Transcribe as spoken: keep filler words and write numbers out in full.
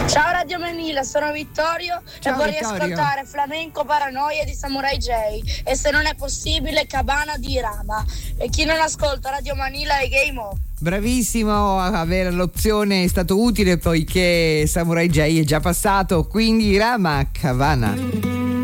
Ciao Radio Manila, sono Vittorio. Ciao, e vorrei Vittorio. ascoltare Flamenco Paranoia di Samurai J e se non è possibile Cabana di Rama. E chi non ascolta Radio Manila è game over. Bravissimo, avere l'opzione è stato utile poiché Samurai J è già passato, quindi Rama Havana.